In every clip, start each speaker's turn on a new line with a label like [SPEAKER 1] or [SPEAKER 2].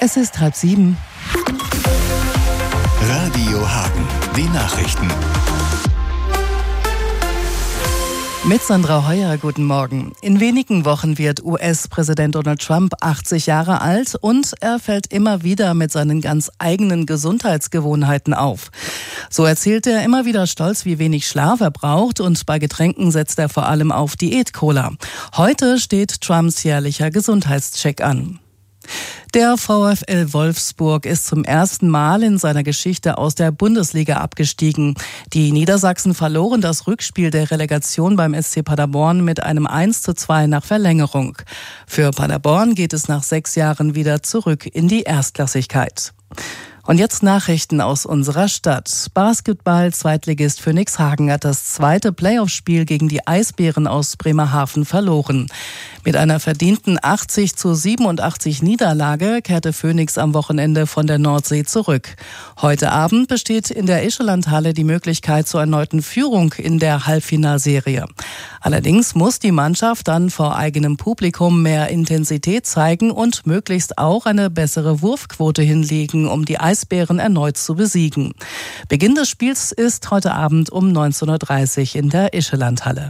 [SPEAKER 1] Es ist 6:30.
[SPEAKER 2] Radio Hagen, die Nachrichten.
[SPEAKER 1] Mit Sandra Heuer, guten Morgen. In wenigen Wochen wird US-Präsident Donald Trump 80 Jahre alt und er fällt immer wieder mit seinen ganz eigenen Gesundheitsgewohnheiten auf. So erzählt er immer wieder stolz, wie wenig Schlaf er braucht, und bei Getränken setzt er vor allem auf Diät-Cola. Heute steht Trumps jährlicher Gesundheitscheck an. Der VfL Wolfsburg ist zum ersten Mal in seiner Geschichte aus der Bundesliga abgestiegen. Die Niedersachsen verloren das Rückspiel der Relegation beim SC Paderborn mit einem 1:2 nach Verlängerung. Für Paderborn geht es nach 6 Jahren wieder zurück in die Erstklassigkeit. Und jetzt Nachrichten aus unserer Stadt. Basketball-Zweitligist Phönix Hagen hat das zweite Playoff-Spiel gegen die Eisbären aus Bremerhaven verloren. Mit einer verdienten 80:87 Niederlage kehrte Phönix am Wochenende von der Nordsee zurück. Heute Abend besteht in der Ischelandhalle die Möglichkeit zur erneuten Führung in der Halbfinalserie. Allerdings muss die Mannschaft dann vor eigenem Publikum mehr Intensität zeigen und möglichst auch eine bessere Wurfquote hinlegen, um die Eisbären erneut zu besiegen. Beginn des Spiels ist heute Abend um 19:30 Uhr in der Ischelandhalle.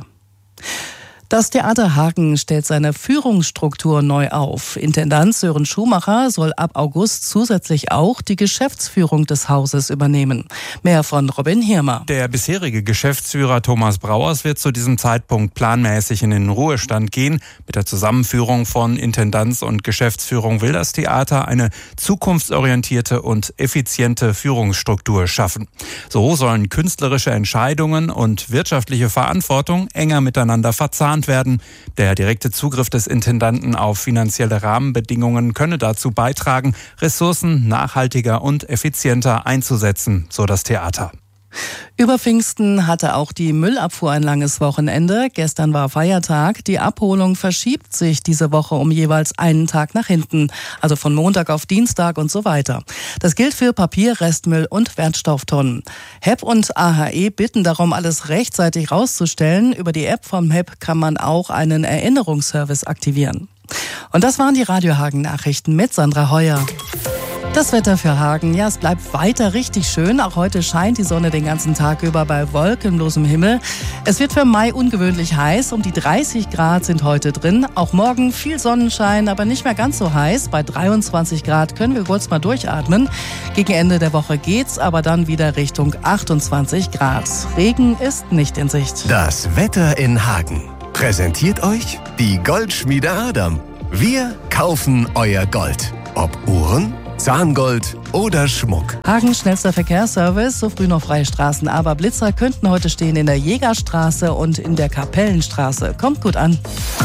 [SPEAKER 1] Das Theater Hagen stellt seine Führungsstruktur neu auf. Intendant Sören Schumacher soll ab August zusätzlich auch die Geschäftsführung des Hauses übernehmen. Mehr von Robin Hirmer.
[SPEAKER 3] Der bisherige Geschäftsführer Thomas Brauers wird zu diesem Zeitpunkt planmäßig in den Ruhestand gehen. Mit der Zusammenführung von Intendanz und Geschäftsführung will das Theater eine zukunftsorientierte und effiziente Führungsstruktur schaffen. So sollen künstlerische Entscheidungen und wirtschaftliche Verantwortung enger miteinander verzahnt werden. Der direkte Zugriff des Intendanten auf finanzielle Rahmenbedingungen könne dazu beitragen, Ressourcen nachhaltiger und effizienter einzusetzen, so das Theater.
[SPEAKER 1] Über Pfingsten hatte auch die Müllabfuhr ein langes Wochenende. Gestern war Feiertag. Die Abholung verschiebt sich diese Woche um jeweils einen Tag nach hinten. Also von Montag auf Dienstag und so weiter. Das gilt für Papier, Restmüll und Wertstofftonnen. HEP und AHE bitten darum, alles rechtzeitig rauszustellen. Über die App vom HEP kann man auch einen Erinnerungsservice aktivieren. Und das waren die Radio Hagen Nachrichten mit Sandra Heuer. Das Wetter für Hagen, ja, es bleibt weiter richtig schön. Auch heute scheint die Sonne den ganzen Tag über bei wolkenlosem Himmel. Es wird für Mai ungewöhnlich heiß. Um die 30 Grad sind heute drin. Auch morgen viel Sonnenschein, aber nicht mehr ganz so heiß. Bei 23 Grad können wir kurz mal durchatmen. Gegen Ende der Woche geht's aber dann wieder Richtung 28 Grad. Regen ist nicht in Sicht.
[SPEAKER 2] Das Wetter in Hagen präsentiert euch die Goldschmiede Adam. Wir kaufen euer Gold. Ob Uhren, Zahngold oder Schmuck.
[SPEAKER 1] Hagens schnellster Verkehrsservice, so früh noch freie Straßen, aber Blitzer könnten heute stehen in der Jägerstraße und in der Kapellenstraße. Kommt gut an.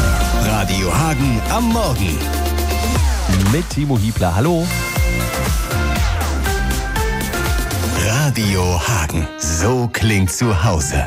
[SPEAKER 2] Radio Hagen am Morgen.
[SPEAKER 4] Mit Timo Hiebler, hallo.
[SPEAKER 2] Radio Hagen, so klingt zu Hause.